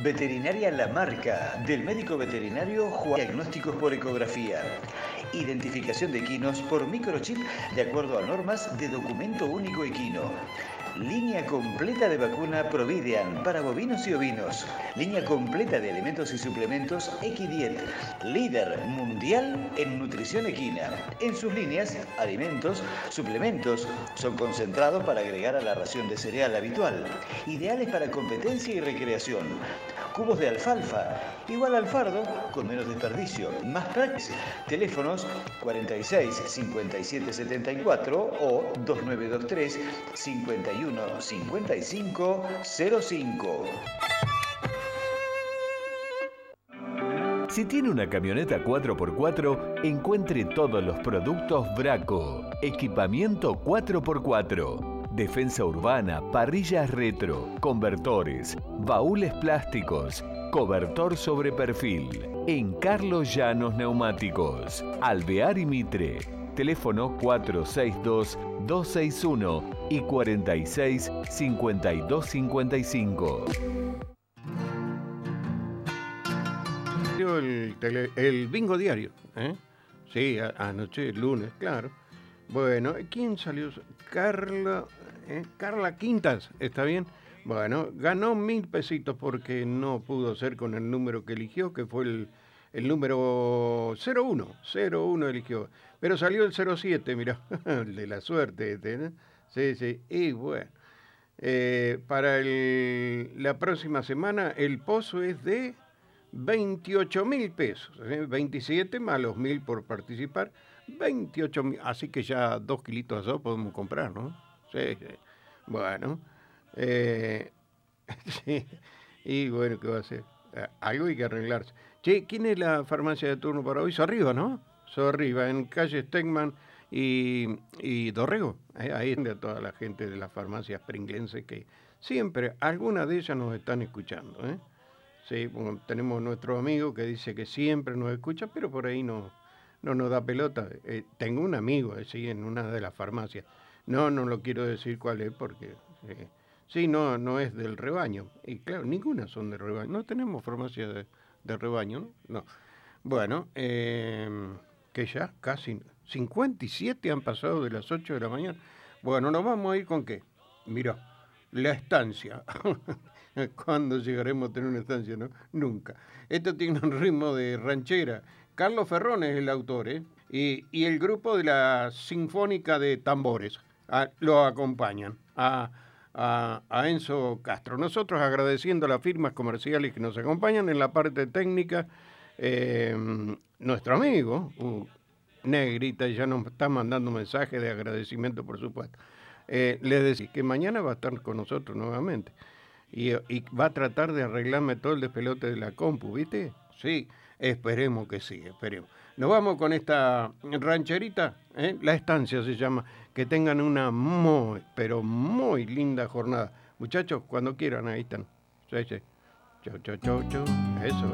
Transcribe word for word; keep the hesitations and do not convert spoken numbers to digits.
Veterinaria La Marca, del médico veterinario Juan. Diagnósticos por ecografía. Identificación de equinos por microchip de acuerdo a normas de documento único equino. Línea completa de vacuna Providean para bovinos y ovinos. Línea completa de alimentos y suplementos Equidiet, líder mundial en nutrición equina. En sus líneas, alimentos, suplementos, son concentrados para agregar a la ración de cereal habitual. Ideales para competencia y recreación. Cubos de alfalfa, igual al fardo, con menos desperdicio, más prácticos. Teléfonos cuarenta y seis, cincuenta y siete setenta y cuatro o dos nueve dos tres, cincuenta y uno, cincuenta y cinco cero cinco. Si tiene una camioneta cuatro por cuatro, encuentre todos los productos Braco. Equipamiento cuatro por cuatro. Defensa urbana, parrillas retro, convertores, baúles plásticos, cobertor sobre perfil. En Carlos Llanos Neumáticos, Alvear y Mitre. Teléfono cuatro seis dos, dos seis uno y cuarenta y seis, cincuenta y dos cincuenta y cinco. El, tele, el bingo diario, ¿eh? Sí, a, anoche, el lunes, claro. Bueno, ¿quién salió? Carla, ¿eh? Carla Quintas, ¿está bien? Bueno, ganó mil pesitos porque no pudo ser con el número que eligió, que fue el, el número cero uno. cero uno eligió. Pero salió el cero siete, mirá, el de la suerte este, ¿no? Sí, sí, y bueno. Eh, para el, la próxima semana el pozo es de veintiocho mil pesos, ¿eh? veintisiete más los mil por participar, veintiocho mil, así que ya dos kilitos de eso podemos comprar, ¿no? Sí, sí. Bueno, eh, sí, y bueno, ¿qué va a hacer? Algo hay que arreglarse. Che, ¿quién es la farmacia de turno para hoy? Sorriba, ¿no? Sorriba, en calle Stegman y, y Dorrego. ¿eh? Ahí está toda la gente de las farmacias pringlenses que siempre, algunas de ellas nos están escuchando, ¿eh? Sí, bueno, tenemos nuestro amigo que dice que siempre nos escucha, pero por ahí no, no nos da pelota. Eh, tengo un amigo, eh, sí, en una de las farmacias. No, no lo quiero decir cuál es porque... Eh, sí, no, no es del rebaño. Y claro, ninguna son del rebaño. No tenemos farmacia de, de rebaño, ¿no? No. Bueno, eh, que ya casi cincuenta y siete han pasado de las ocho de la mañana. Bueno, nos vamos a ir con qué. Mira, la estancia. ¿Cuándo llegaremos a tener una estancia, no? Nunca. Esto tiene un ritmo de ranchera. Carlos Ferrón es el autor, ¿eh? Y, y el grupo de la Sinfónica de Tambores ah, lo acompañan a, a, a Enzo Castro. Nosotros agradeciendo a las firmas comerciales que nos acompañan en la parte técnica. Eh, nuestro amigo, uh, Negrita, ya nos está mandando mensajes de agradecimiento, por supuesto. Eh, les decía que mañana va a estar con nosotros nuevamente. Y, y va a tratar de arreglarme todo el despelote de la compu, ¿viste? Sí, esperemos que sí, esperemos. Nos vamos con esta rancherita, ¿eh? La estancia se llama. Que tengan una muy, pero muy linda jornada. Muchachos, cuando quieran, ahí están. Sí, sí. Chau, chau, chau, chau. Eso,